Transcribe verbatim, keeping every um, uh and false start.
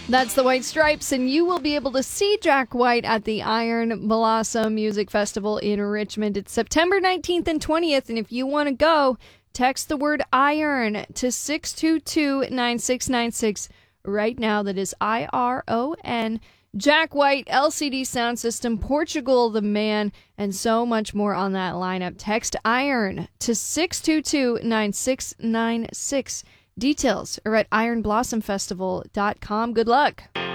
That's the White Stripes, and you will be able to see Jack White at the Iron Blossom Music Festival in Richmond. It's September nineteenth and twentieth, and if you want to go, text the word IRON to six two two, nine six nine six right now. That is I R O N. Jack White, L C D Sound System, Portugal the Man, and so much more on that lineup. Text IRON to six two two, nine six nine six. Details are at iron blossom festival dot com. Good luck.